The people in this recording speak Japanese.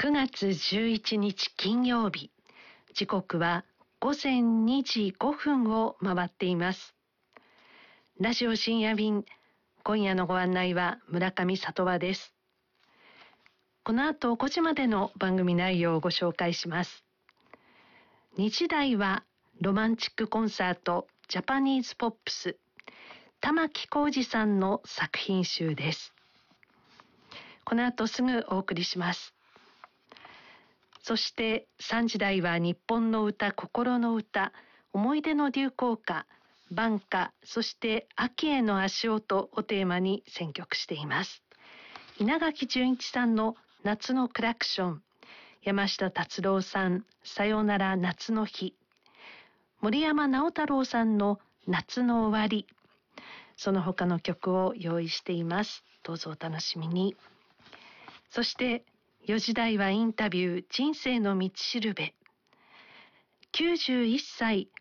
9月11日金曜日、時刻は午前2時5分を回っています。ラジオ深夜便、今夜のご案内は村上里和です。この後5時までの番組内容をご紹介します。2時台はロマンチックコンサートジャパニーズポップス、玉置浩二さんの作品集です。この後すぐお送りします。そして3時台は日本の歌、心の歌、思い出の流行歌、挽歌、そして秋への足音をテーマに選曲しています。稲垣潤一さんの夏のクラクション、山下達郎さん、さよなら夏の日、森山直太朗さんの夏の終わり、その他の曲を用意しています。どうぞお楽しみに。そして4時台はインタビュー、人生の道しるべ。91歳